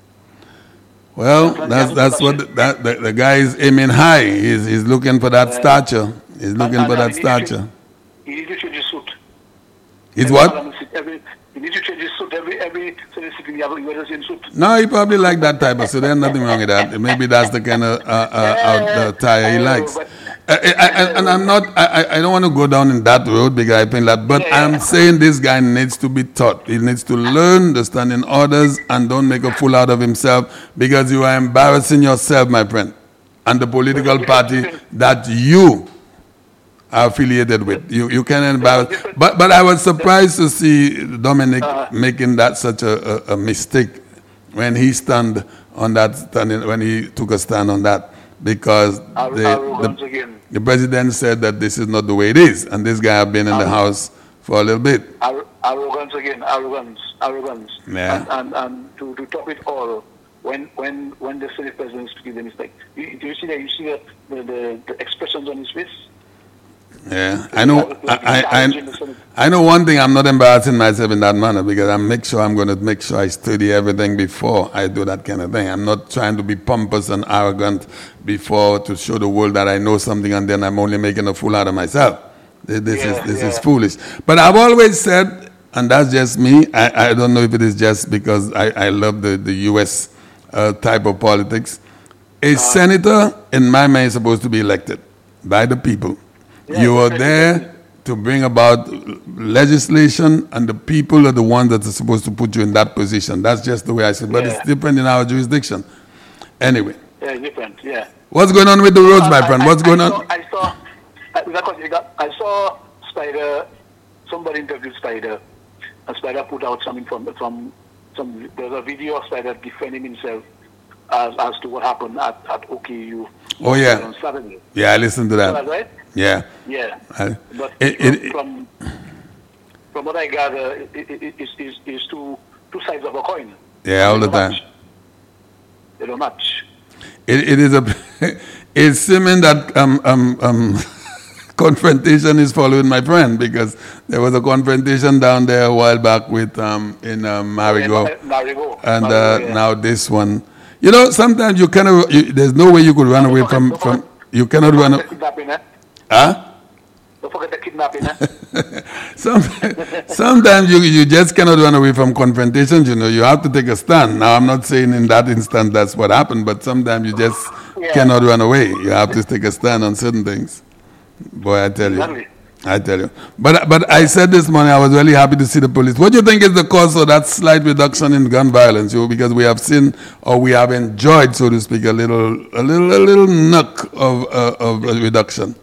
S1: Well, that's that's what the, that the, the guy is aiming high. He's he's looking for that stature. He's looking
S2: and,
S1: for
S2: and
S1: that stature.
S2: He needs to change his suit.
S1: He's
S2: every
S1: what?
S2: Every, he needs to change his suit. Every every Senate sitting, you have the same suit.
S1: No, he probably like that type of. So there's nothing wrong with that. Maybe that's the kind of uh, uh,
S2: yeah,
S1: out, attire he
S2: know,
S1: likes.
S2: But,
S1: I, I, I, and I'm not. I, I don't want to go down in that road because I think that. But
S2: yeah,
S1: I'm
S2: yeah.
S1: saying this guy needs to be taught. He needs to learn the standing orders and don't make a fool out of himself because you are embarrassing yourself, my friend, and the political party that you are affiliated with. You you can embarrass. But but I was surprised to see Dominic uh, making that such a, a, a mistake when he stand on that standing when he took a stand on that. Because the, the, the president said that this is not the way it is, and this guy have been in the house for a little bit.
S2: Arrogance again, arrogance, arrogance.
S1: Yeah.
S2: And, and, and to, to top it all, when when when the Senate president speaks the mistake, you, do you see that? You see the, the, the, the expressions on his face.
S1: Yeah, I know. I, I, I, I know one thing. I'm not embarrassing myself in that manner because I make sure I'm going to make sure I study everything before I do that kind of thing. I'm not trying to be pompous and arrogant before to show the world that I know something and then I'm only making a fool out of myself. This
S2: yeah,
S1: is this
S2: yeah.
S1: is foolish. But I've always said, and that's just me. I, I don't know if it is just because I, I love the the U S uh, type of politics. A uh, senator, in my mind, is supposed to be elected by the people. Yeah, you are there to bring about legislation, and the people are the ones that are supposed to put you in that position. That's just the way I see it. But yeah. It's different in our jurisdiction. Anyway.
S2: Yeah, different, yeah.
S1: What's going on with the roads, my
S2: I,
S1: friend?
S2: I,
S1: What's
S2: I,
S1: going
S2: I
S1: on?
S2: saw, I saw, I, I saw Spider, somebody interviewed Spider, and Spider put out something from, from some, there's a video of Spider defending himself as, as to what happened at, at O K U.
S1: Oh, yeah.
S2: On Saturday.
S1: Yeah, I listened to that.
S2: Is that right?
S1: Yeah.
S2: Yeah.
S1: I,
S2: but
S1: it,
S2: from,
S1: it,
S2: from, from what I gather, it, it, it, it's, it's, it's two, two sides of a coin.
S1: Yeah, all the time.
S2: Match. They don't match.
S1: It, it is a, it's seeming that um, um, um, confrontation is following my friend because there was a confrontation down there a while back with um, in um, Marigot.
S2: Yeah, Marigot.
S1: And
S2: Marigot,
S1: uh,
S2: yeah.
S1: now this one. You know, sometimes you cannot, you, there's no way you could run away from, from you cannot run away. Huh?
S2: Don't forget the kidnapping, eh?
S1: Some, sometimes you, you just cannot run away from confrontations, you know. You have to take a stand. Now, I'm not saying in that instance that's what happened, but sometimes you just yeah. cannot run away. You have to take a stand on certain things. Boy, I tell you.
S2: Exactly.
S1: I tell you. But but I said this morning, I was really happy to see the police. What do you think is the cause of that slight reduction in gun violence? You know, because we have seen, or we have enjoyed, so to speak, a little a little, a little nook of, uh, of a reduction.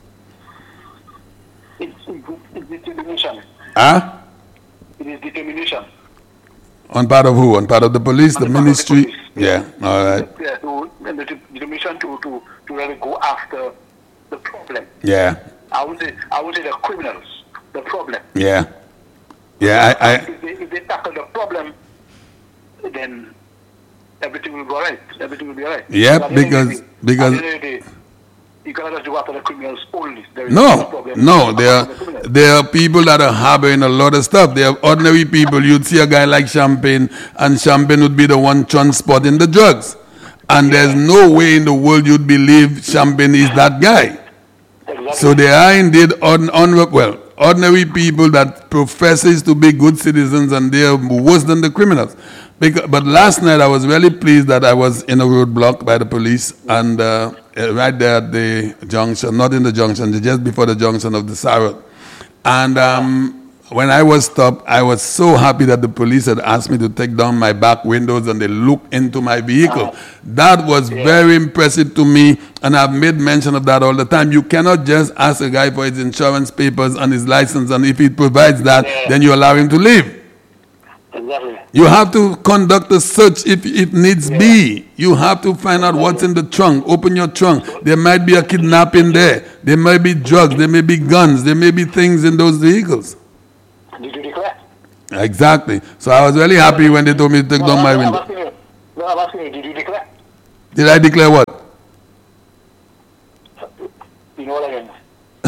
S2: It's, it's determination.
S1: Huh?
S2: It is determination.
S1: On part of who? On part of the police,
S2: On
S1: the,
S2: the
S1: ministry?
S2: Police.
S1: Yeah, all right.
S2: Yeah, to, and the determination to, to, to really go after the problem.
S1: Yeah.
S2: I would say, I would say the criminals, the problem.
S1: Yeah. Yeah, I... I
S2: if, they, if they tackle the problem, then everything will be all right. Everything will be all right.
S1: Yeah, because... because
S2: you cannot just go after the criminals only. There is
S1: no,
S2: problem.
S1: no, there are, the there are people that are harboring a lot of stuff. They are ordinary people. You'd see a guy like Champagne, and Champagne would be the one transporting the drugs. And yeah. There's no way in the world you'd believe Champagne is that guy.
S2: Exactly.
S1: So they are indeed on, on well, ordinary people that professes to be good citizens, and they are worse than the criminals. Because, but last night I was really pleased that I was in a roadblock by the police, and uh, right there at the junction, not in the junction, just before the junction of the Sarah. And um, when I was stopped, I was so happy that the police had asked me to take down my back windows and they looked into my vehicle. That was yeah. very impressive to me, and I've made mention of that all the time. You cannot just ask a guy for his insurance papers and his license, and if he provides that, yeah. then you allow him to leave.
S2: Exactly.
S1: You have to conduct a search if, if needs
S2: Yeah.
S1: be. You have to find out what's in the trunk. Open your trunk. There might be a kidnapping there. There might be drugs. There may be guns. There may be things in those vehicles.
S2: Did you declare?
S1: Exactly. So I was really happy when they told me to take
S2: No,
S1: down my
S2: I'm
S1: window.
S2: asking you. No, I'm asking you, did you declare?
S1: Did I declare what?
S2: You know what I mean?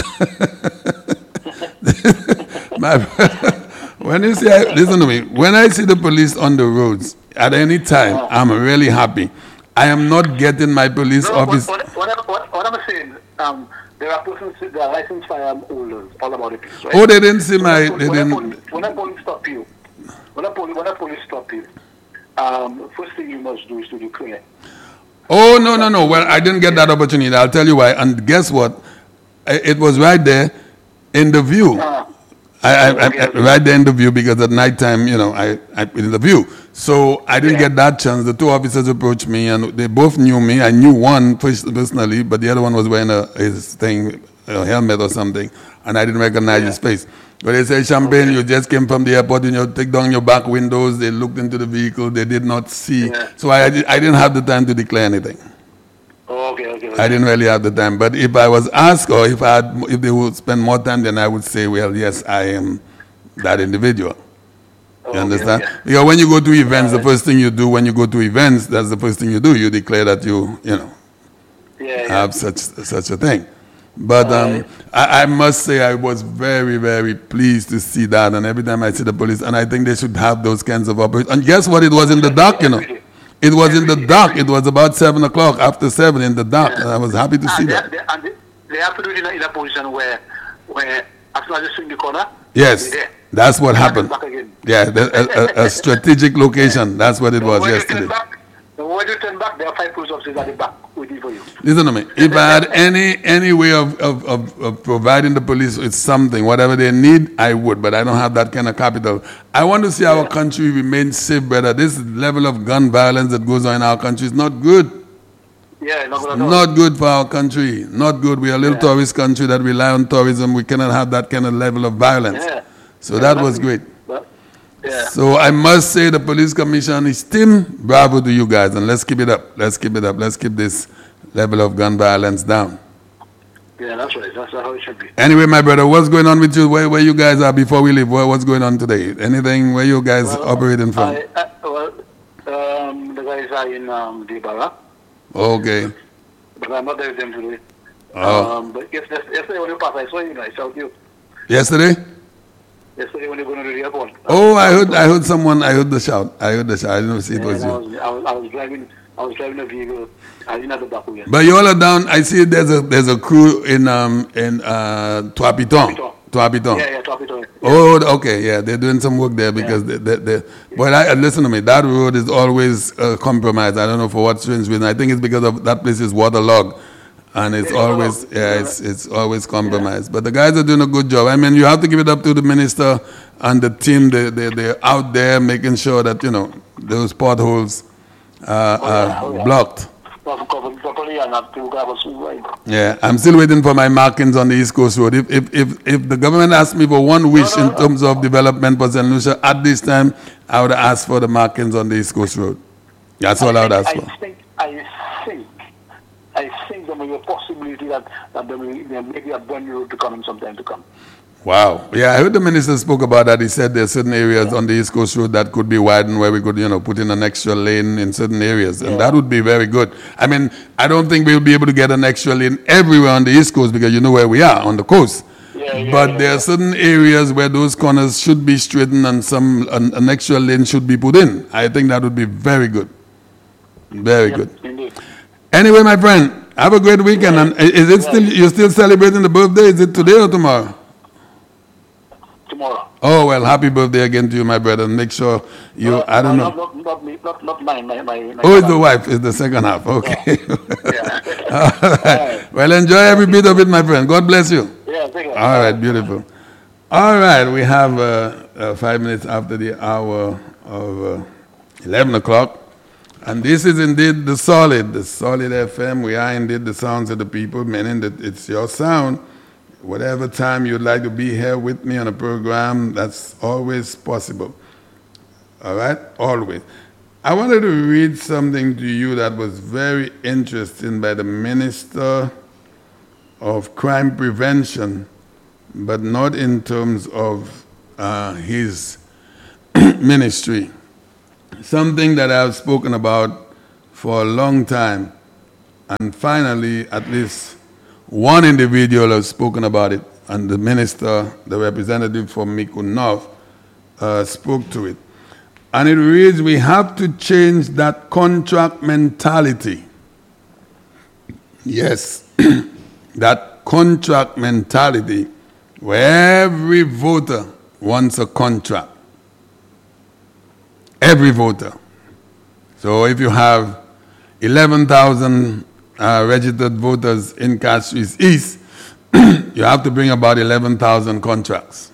S1: My, when you see, I, listen to me. When I see the police on the roads at any time, I'm really happy. I am not getting my police
S2: No,
S1: office.
S2: what, what, what, what, what I'm saying, um, there are persons, there are licensed firearm holders all about the place, right?
S1: Oh, they didn't see my.
S2: When,
S1: They
S2: when, a
S1: didn't.
S2: police, when a police stop you, when a police, when a police stop you, um, first thing you must do is to declare.
S1: Oh no no no! Well, I didn't get that opportunity. I'll tell you why. And guess what? I- It was right there in the view.
S2: Uh,
S1: I, I, I, I- right there in the view because at night time, you know, I, I in the view. So I didn't
S2: Yeah.
S1: get that chance. The two officers approached me and they both knew me. I knew one pers- personally, but the other one was wearing a his thing, a helmet or something, and I didn't recognize his face. But they said, Champagne, you just came from the airport, you know, take down your back windows. They looked into the vehicle. They did not see.
S2: Yeah.
S1: So I, I di- I didn't have the time to declare anything.
S2: oh, okay, okay. okay.
S1: I didn't really have the time. But if I was asked or if I had, if they would spend more time, then I would say, well, yes, I am that individual.
S2: Oh,
S1: You
S2: okay,
S1: understand?
S2: okay.
S1: Because when you go to events, the first thing you do when you go to events, that's the first thing you do. You declare that you, you know,
S2: Yeah, yeah.
S1: have such such a thing. But um,
S2: Alright.
S1: I, I must say I was very, very pleased to see that. And every time I see the police, and I think they should have those kinds of operations. And guess what? It was in the dark, you know. It was in the dark. It was about seven o'clock, after seven in the dark. And I was happy to see
S2: and they,
S1: that.
S2: they, and they, they have to do it in a, in a position where, where as soon as you swing the corner,
S1: Yes,
S2: they're there.
S1: that's what
S2: Back
S1: happened.
S2: back again.
S1: Yeah, the- a, a, a strategic location. That's what it was
S2: when you turn
S1: yesterday.
S2: back, the moment you turn back, there are five police officers at the back waiting for you.
S1: Listen to me. If I had any any way of, of, of, of providing the police with something, whatever they need, I would. But I don't have that kind of capital. I want to see our country remain safe, brother. This level of gun violence that goes on in our country is not good.
S2: Yeah, not gonna know.
S1: Not good for our country. Not good. We are a little
S2: Yeah.
S1: tourist country that rely on tourism. We cannot have that kind of level of violence.
S2: Yeah.
S1: So that was great.
S2: But, yeah.
S1: So I must say the police commission is team. Bravo to you guys, and let's keep it up. Let's keep it up. Let's keep this level of gun violence down.
S2: Yeah, that's right. That's how it should be.
S1: Anyway, my brother, what's going on with you? Where, where you guys are before we leave? What, what's going on today? Anything where you guys
S2: Well,
S1: operating from?
S2: I, I, well, um, the guys are in um, Debara,
S1: Okay.
S2: but I'm not there with them today.
S1: Oh.
S2: Um, but yesterday, yesterday when you passed, I saw you, I saw you.
S1: Yesterday?
S2: Yesterday when you were going to the airport.
S1: Oh, I heard. I heard someone. I heard the shout. I heard the shout. I didn't see it
S2: Yeah,
S1: was
S2: and I
S1: you.
S2: was, I was, I was driving, I was driving a vehicle. I didn't have the back wheel.
S1: But you all are down. I see there's a there's a crew in um in uh Tuapiton.
S2: Tuapiton.
S1: Tuapiton.
S2: Yeah, yeah, talk it on.
S1: Oh, okay, yeah, they're doing some work there because they, they, they, but I, listen to me, that road is always uh, compromised. I don't know for what strange reason. I think it's because of that place is waterlogged, and it's
S2: It's
S1: always,
S2: waterlogged.
S1: yeah, it's it's always compromised. But the guys are doing a good job. I mean, you have to give it up to the minister and the team. They they they're out there making sure that you know those potholes uh, are
S2: oh, yeah.
S1: blocked.
S2: Properly and not to grab us right.
S1: Yeah, I'm still waiting for my markings on the East Coast Road. If if if, if the government asked me for one wish
S2: No, no,
S1: in
S2: no.
S1: terms of development for Saint Lucia at this time, I would ask for the markings on the East Coast Road. That's all I would
S2: think,
S1: ask for.
S2: I think, I think, I think there may be a possibility that, that there may, there may be a brand new road to come in some time to come.
S1: Wow. Yeah, I heard the minister spoke about that. He said there are certain areas on the East Coast Road that could be widened where we could, you know, put in an extra lane in certain areas. And
S2: Yeah.
S1: that would be very good. I mean, I don't think we'll be able to get an extra lane everywhere on the East Coast because you know where we are, on the coast.
S2: Yeah, yeah,
S1: But
S2: yeah,
S1: there
S2: yeah.
S1: are certain areas where those corners should be straightened and some an, an extra lane should be put in. I think that would be very good. Very good.
S2: Indeed.
S1: Anyway, my friend, have a great weekend. And i- is it still you're still celebrating the birthday? Is it today or tomorrow?
S2: Tomorrow.
S1: Oh well, happy birthday again to you, my brother. Make sure you.
S2: No,
S1: I don't
S2: no,
S1: know.
S2: Not, not, not, me, not, not mine, my, my, my
S1: Oh, it's
S2: mother.
S1: the wife. It's the second half. Okay.
S2: Yeah.
S1: All right. Well, enjoy every bit of it, my friend. God bless you.
S2: Yeah, take it.
S1: All right, beautiful. All right, we have uh, uh, five minutes after the hour of uh, eleven o'clock. And this is indeed the Solid, the Solid F M. We are indeed the sounds of the people, meaning that it's your sound. Whatever time you'd like to be here with me on a program, that's always possible. All right? Always. I wanted to read something to you that was very interesting by the Minister of Crime Prevention, but not in terms of uh, his ministry. Something that I've spoken about for a long time, and finally, at least one individual has spoken about it, and the minister, the representative for Micoud North, uh, spoke to it. And it reads, we have to change that contract mentality. Yes, that contract mentality where every voter wants a contract. Every voter. So if you have eleven thousand uh, registered voters in Castries East, you have to bring about eleven thousand contracts.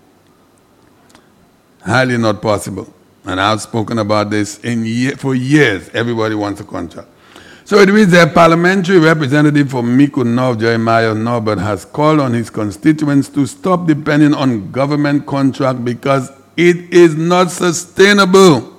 S1: Highly not possible. And I've spoken about this in year, for years. Everybody wants a contract. So it reads, a parliamentary representative for Micoud North, Jeremiah Norbert, has called on his constituents to stop depending on government contract because it is not sustainable.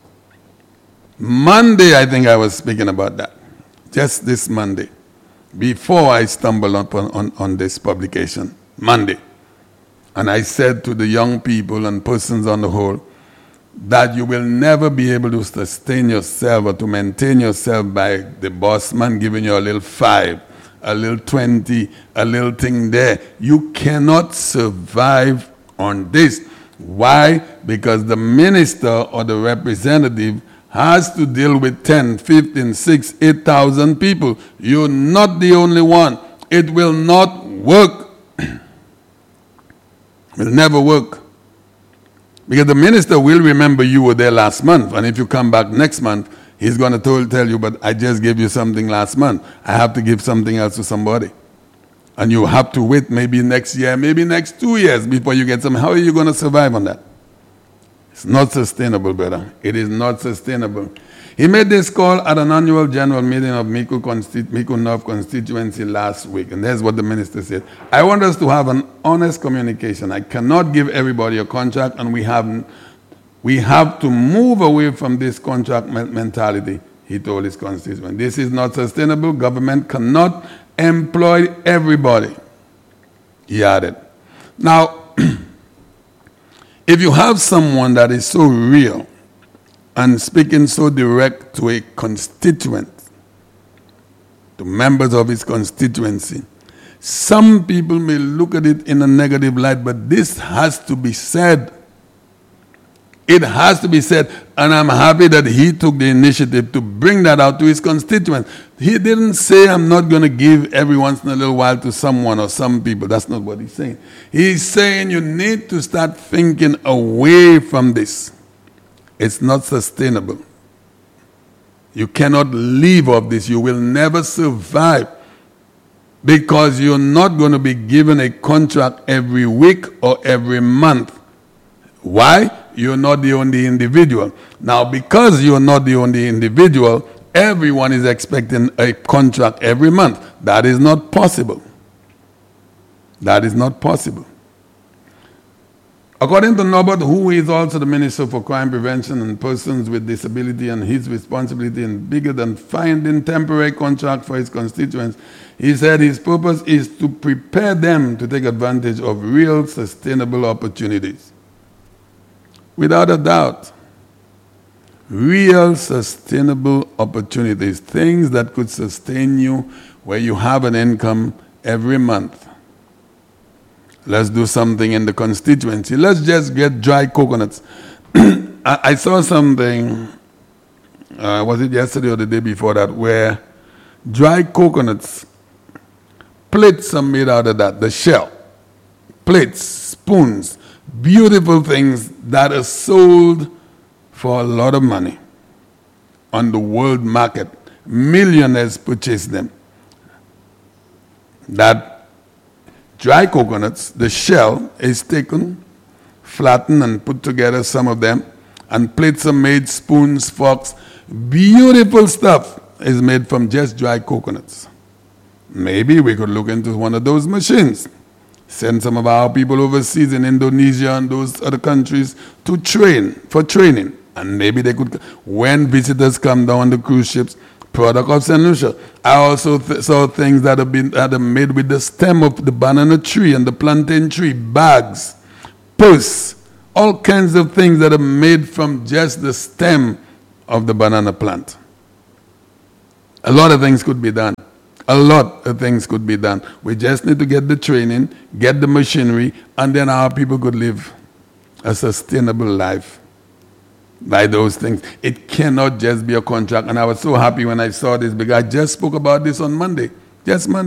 S1: Monday, I think I was speaking about that. Just this Monday. Before I stumbled upon on, on this publication. Monday. And I said to the young people and persons on the whole, that you will never be able to sustain yourself or to maintain yourself by the boss man giving you a little five, a little twenty, a little thing there. You cannot survive on this. Why? Because the minister or the representative has to deal with ten, fifteen, six, eight thousand people. You're not the only one. It will not work. It will never work. Because the minister will remember you were there last month, and if you come back next month, he's going to tell you, but I just gave you something last month. I have to give something else to somebody. And you have to wait maybe next year, maybe next two years before you get some. How are you going to survive on that? It's not sustainable, brother. It is not sustainable. He made this call at an annual general meeting of Micoud Constitu- North constituency last week, and that's what the minister said. I want us to have an honest communication. I cannot give everybody a contract, and we have, we have to move away from this contract mentality, he told his constituents. This is not sustainable. Government cannot employ everybody, he added. Now, if you have someone that is so real, and speaking so direct to a constituent, to members of his constituency, some people may look at it in a negative light, but this has to be said. It has to be said, and I'm happy that he took the initiative to bring that out to his constituents. He didn't say, I'm not going to give every once in a little while to someone or some people. That's not what he's saying. He's saying you need to start thinking away from this. It's not sustainable. You cannot live off this. You will never survive because you're not going to be given a contract every week or every month. Why? You're not the only individual. Now, because you're not the only individual, everyone is expecting a contract every month. That is not possible. That is not possible. According to Norbert, who is also the Minister for Crime Prevention and Persons with Disability, and his responsibility is bigger than finding temporary contract for his constituents, he said his purpose is to prepare them to take advantage of real sustainable opportunities. Without a doubt, real sustainable opportunities, things that could sustain you where you have an income every month. Let's do something in the constituency. Let's just get dry coconuts. I, I saw something, uh, was it yesterday or the day before that, where dry coconuts, plates are made out of that, the shell. Plates, spoons, beautiful things that are sold for a lot of money on the world market. Millionaires purchase them. That dry coconuts, the shell is taken, flattened and put together, some of them, and plates are made, spoons, forks. Beautiful stuff is made from just dry coconuts. Maybe we could look into one of those machines Send some of our people overseas in Indonesia and those other countries to train, for training. And maybe they could, when visitors come down the cruise ships, product of Saint Lucia. I also th- saw things that have been that are made with the stem of the banana tree and the plantain tree, bags, purse, all kinds of things that are made from just the stem of the banana plant. A lot of things could be done. A lot of things could be done. We just need to get the training, get the machinery, and then our people could live a sustainable life by those things. It cannot just be a contract. And I was so happy when I saw this because I just spoke about this on Monday. Just Monday.